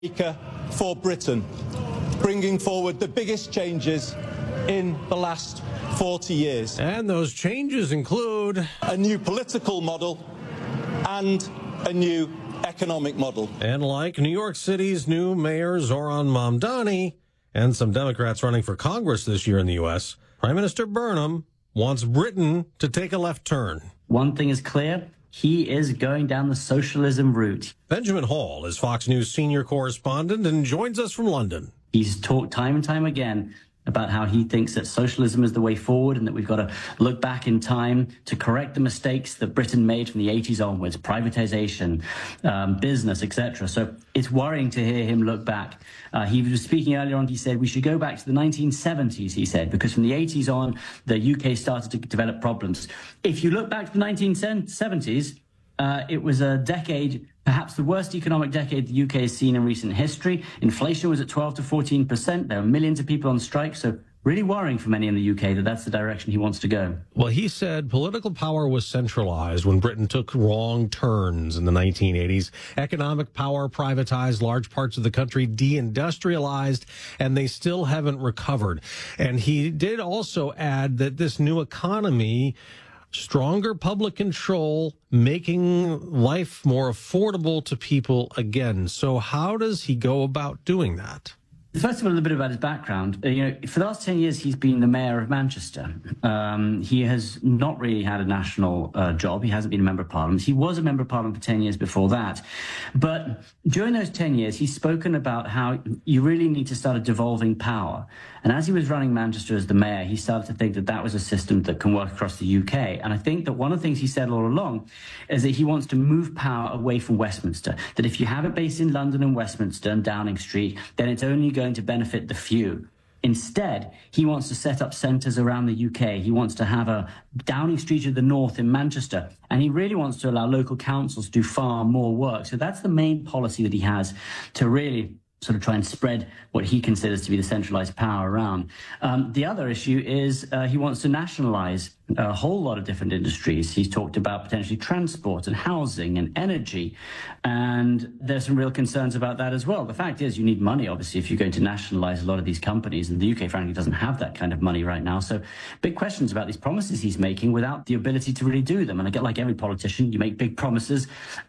For Britain, bringing forward the biggest changes in the last 40 years. And those changes include a new political model and a new economic model. And like New York City's new mayor Zoran Mamdani and some Democrats running for Congress this year in the U.S., Prime Minister Burnham wants Britain to take a left turn. One thing is clear. He is going down the socialism route. Benjamin Hall is Fox News senior correspondent and joins us from London. He's talked time and time again about how he thinks that socialism is the way forward and that we've got to look back in time to correct the mistakes that Britain made from the 80s onwards, privatization, business, etc. So it's worrying to hear him look back. He was speaking earlier on, he said we should go back to the 1970s, he said, because from the 80s on, the UK started to develop problems. If you look back to the 1970s, it was a decade, perhaps the worst economic decade the UK has seen in recent history. Inflation was at 12 to 14%. There were millions of people on strike. So really worrying for many in the UK that that's the direction he wants to go. Well, he said political power was centralized when Britain took wrong turns in the 1980s. Economic power privatized, large parts of the country deindustrialized, and they still haven't recovered. And he did also add that this new economy, stronger public control, making life more affordable to people again. So how does he go about doing that? First of all, a little bit about his background. For the last 10 years, he's been the mayor of Manchester. He has not really had a national job. He hasn't been a member of parliament. He was a member of parliament for 10 years before that. But during those 10 years, he's spoken about how you really need to start devolving power. And as he was running Manchester as the mayor, he started to think that that was a system that can work across the UK. And I think that one of the things he said all along is that he wants to move power away from Westminster. That if you have it based in London and Westminster and Downing Street, then it's only going to benefit the few. Instead, he wants to set up centres around the UK. He wants to have a Downing Street of the North in Manchester. And he really wants to allow local councils to do far more work. So that's the main policy that he has to really sort of try and spread what he considers to be the centralised power around. The other issue is he wants to nationalise a whole lot of different industries. He's talked about potentially transport and housing and energy, and there's some real concerns about that as well. The fact is you need money, obviously, if you're going to nationalise a lot of these companies, and the UK, frankly, doesn't have that kind of money right now. So big questions about these promises he's making without the ability to really do them. And I get, like every politician, you make big promises,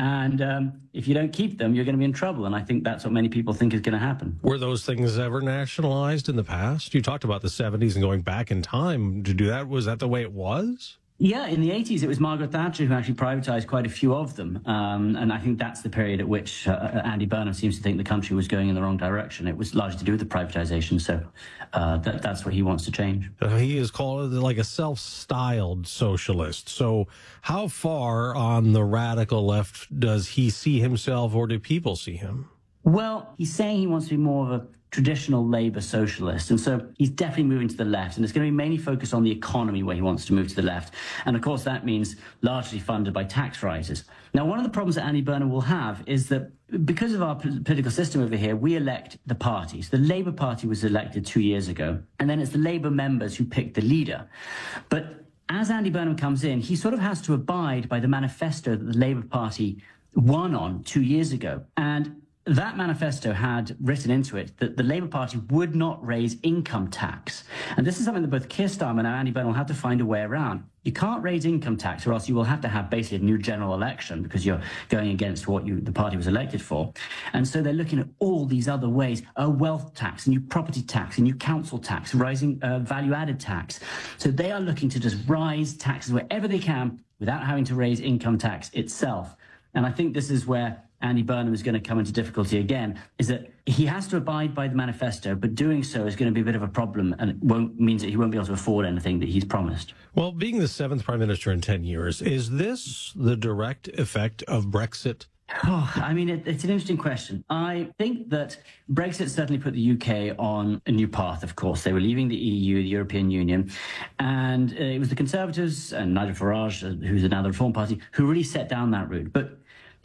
and if you don't keep them, you're going to be in trouble. And I think that's what many people think is going to happen. Were those things ever nationalized in the past? You talked about the 70s and going back in time to do that. Was that the way it was? Yeah, in the 80s, it was Margaret Thatcher who actually privatised quite a few of them. And I think that's the period at which Andy Burnham seems to think the country was going in the wrong direction. It was largely to do with the privatisation. So that's what he wants to change. He is called like a self-styled socialist. So how far on the radical left does he see himself, or do people see him? Well, he's saying he wants to be more of a traditional Labour socialist. And so he's definitely moving to the left. And it's going to be mainly focused on the economy where he wants to move to the left. And of course, that means largely funded by tax rises. Now, one of the problems that Andy Burnham will have is that because of our political system over here, we elect the parties. The Labour Party was elected 2 years ago, and then it's the Labour members who pick the leader. But as Andy Burnham comes in, he sort of has to abide by the manifesto that the Labour Party won on 2 years ago. And that manifesto had written into it that the Labour Party would not raise income tax. And this is something that both Keir Starmer and Andy Burnham will have to find a way around. You can't raise income tax, or else you will have to have basically a new general election because you're going against what the party was elected for. And so they're looking at all these other ways, a wealth tax, a new property tax, a new council tax, rising value-added tax. So they are looking to just rise taxes wherever they can without having to raise income tax itself. And I think this is where Andy Burnham is going to come into difficulty again, is that he has to abide by the manifesto, but doing so is going to be a bit of a problem, and it means that he won't be able to afford anything that he's promised. Well, being the seventh prime minister in 10 years, is this the direct effect of Brexit? Oh, I mean, it's an interesting question. I think that Brexit certainly put the UK on a new path, of course. They were leaving the EU, the European Union, and it was the Conservatives and Nigel Farage, who's now the Reform Party, who really set down that route. But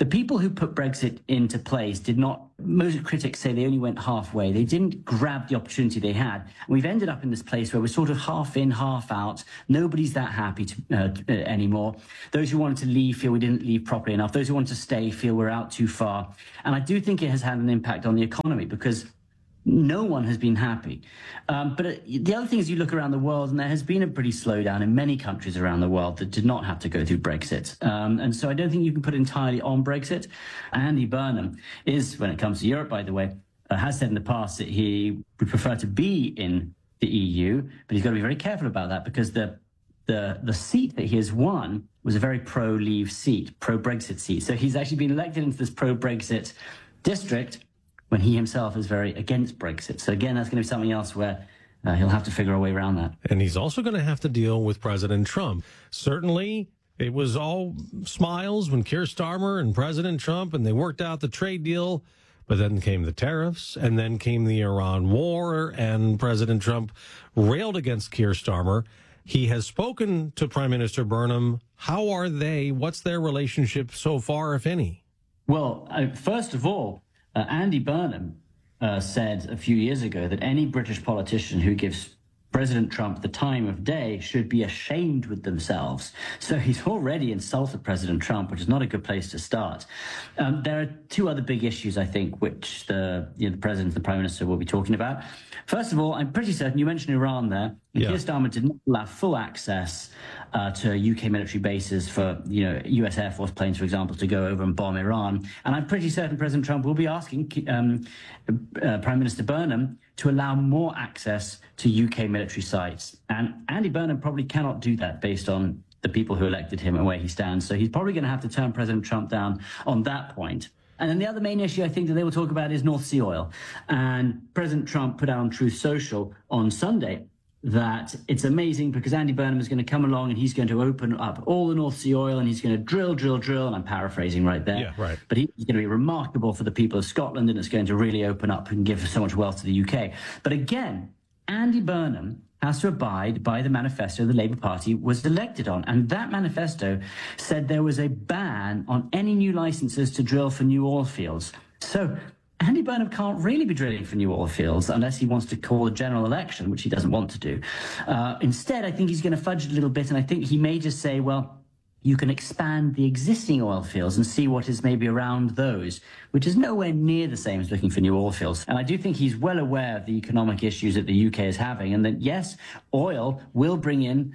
the people who put Brexit into place did not, most critics say they only went halfway. They didn't grab the opportunity they had. And we've ended up in this place where we're sort of half in, half out. Nobody's that happy anymore. Those who wanted to leave feel we didn't leave properly enough. Those who want to stay feel we're out too far. And I do think it has had an impact on the economy because no one has been happy. But the other thing is you look around the world and there has been a pretty slowdown in many countries around the world that did not have to go through Brexit. And so I don't think you can put entirely on Brexit. Andy Burnham is, when it comes to Europe, by the way, has said in the past that he would prefer to be in the EU, but he's got to be very careful about that because the seat that he has won was a very pro-leave seat, pro-Brexit seat. So he's actually been elected into this pro-Brexit district when he himself is very against Brexit. So again, that's going to be something else where he'll have to figure a way around that. And he's also going to have to deal with President Trump. Certainly, it was all smiles when Keir Starmer and President Trump, and they worked out the trade deal. But then came the tariffs, and then came the Iran war, and President Trump railed against Keir Starmer. He has spoken to Prime Minister Burnham. How are they? What's their relationship so far, if any? Well, first of all, Andy Burnham said a few years ago that any British politician who gives President Trump the time of day should be ashamed with themselves. So he's already insulted President Trump, which is not a good place to start. There are two other big issues, I think, which the President and the Prime Minister will be talking about. First of all, I'm pretty certain you mentioned Iran there. Yeah. Keir Starmer did not allow full access to UK military bases for, US Air Force planes, for example, to go over and bomb Iran. And I'm pretty certain President Trump will be asking Prime Minister Burnham to allow more access to UK military sites. And Andy Burnham probably cannot do that based on the people who elected him and where he stands. So he's probably going to have to turn President Trump down on that point. And then the other main issue I think that they will talk about is North Sea oil. And President Trump put out on Truth Social on Sunday that it's amazing because Andy Burnham is going to come along and he's going to open up all the North Sea oil and he's going to drill, and I'm paraphrasing right there. Yeah, right. But he's going to be remarkable for the people of Scotland and it's going to really open up and give so much wealth to the UK. But again, Andy Burnham has to abide by the manifesto the Labour Party was elected on. And that manifesto said there was a ban on any new licenses to drill for new oil fields. So Andy Burnham can't really be drilling for new oil fields unless he wants to call a general election, which he doesn't want to do. Instead, I think he's going to fudge it a little bit, and I think he may just say, well, you can expand the existing oil fields and see what is maybe around those, which is nowhere near the same as looking for new oil fields. And I do think he's well aware of the economic issues that the UK is having, and that, yes, oil will bring in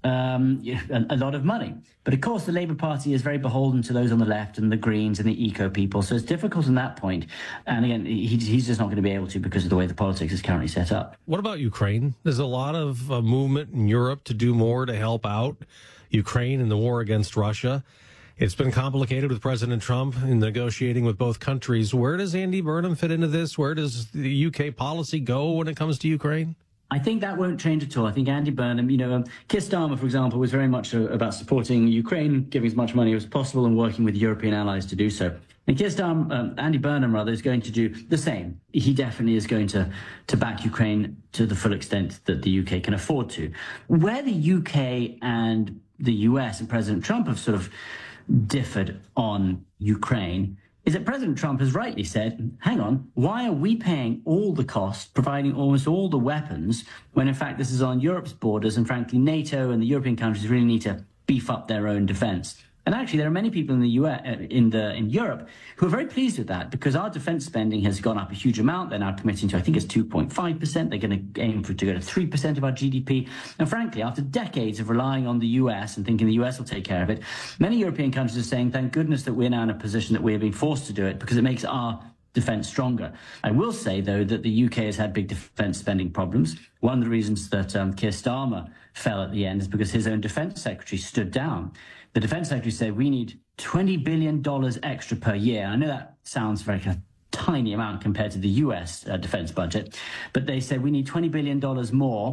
a lot of money. But of course, the Labour Party is very beholden to those on the left and the Greens and the eco people. So it's difficult in that point. And again, he's just not going to be able to because of the way the politics is currently set up. What about Ukraine? There's a lot of movement in Europe to do more to help out Ukraine in the war against Russia. It's been complicated with President Trump in negotiating with both countries. Where does Andy Burnham fit into this? Where does the UK policy go when it comes to Ukraine? I think that won't change at all. I think Andy Burnham, Keir Starmer, for example, was very much about supporting Ukraine, giving as much money as possible and working with European allies to do so. And Andy Burnham, is going to do the same. He definitely is going to back Ukraine to the full extent that the UK can afford to. Where the UK and the US and President Trump have sort of differed on Ukraine is that President Trump has rightly said, hang on, why are we paying all the cost, providing almost all the weapons, when in fact this is on Europe's borders and frankly NATO and the European countries really need to beef up their own defense. And actually, there are many people in the US, in Europe, who are very pleased with that because our defense spending has gone up a huge amount. They're now committing to, I think it's 2.5%. They're going to aim to go to 3% of our GDP. And frankly, after decades of relying on the US and thinking the US will take care of it, many European countries are saying, thank goodness that we're now in a position that we're being forced to do it because it makes our defense stronger. I will say, though, that the UK has had big defense spending problems. One of the reasons that Keir Starmer fell at the end is because his own defense secretary stood down. The defense secretary said, we need $20 billion extra per year. I know that sounds very kind of tiny amount compared to the US defense budget, but they said we need $20 billion more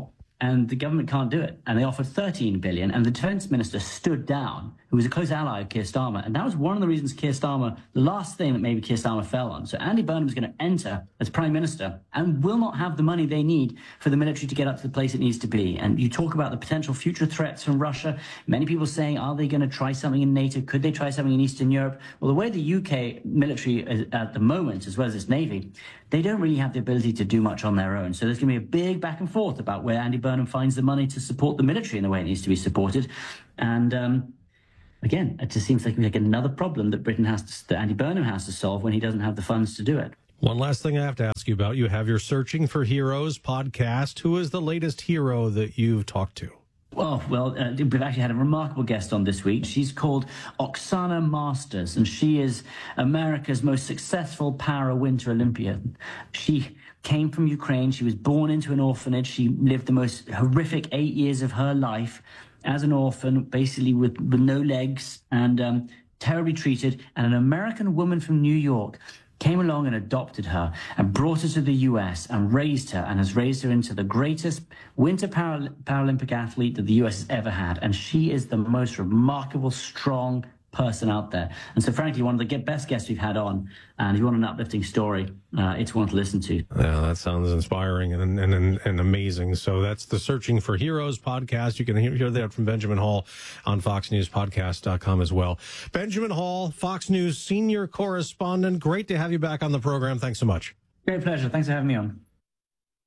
and the government can't do it. And they offered 13 billion, and the defense minister stood down, who was a close ally of Keir Starmer. And that was one of the reasons Keir Starmer, the last thing that maybe Keir Starmer fell on. So Andy Burnham is going to enter as prime minister and will not have the money they need for the military to get up to the place it needs to be. And you talk about the potential future threats from Russia. Many people saying, are they going to try something in NATO? Could they try something in Eastern Europe? Well, the way the UK military is at the moment, as well as its Navy, they don't really have the ability to do much on their own. So there's going to be a big back and forth about where Andy Burnham finds the money to support the military in the way it needs to be supported. And again, it just seems like another problem that that Andy Burnham has to solve when he doesn't have the funds to do it. One last thing I have to ask you about. You have your Searching for Heroes podcast. Who is the latest hero that you've talked to? Well, we've actually had a remarkable guest on this week. She's called Oksana Masters, and she is America's most successful para-winter Olympian. She came from Ukraine. She was born into an orphanage. She lived the most horrific 8 years of her life as an orphan, basically with no legs and terribly treated. And an American woman from New York came along and adopted her and brought her to the US and raised her and has raised her into the greatest winter Paralympic athlete that the US has ever had. And she is the most remarkable, strong person out there. And so, frankly, one of the best guests we've had on. And if you want an uplifting story, it's one to listen to. Yeah, that sounds inspiring and amazing. So that's the Searching for Heroes podcast. You can hear that from Benjamin Hall on FoxNewsPodcast.com as well. Benjamin Hall, Fox News senior correspondent. Great to have you back on the program. Thanks so much. Great pleasure. Thanks for having me on.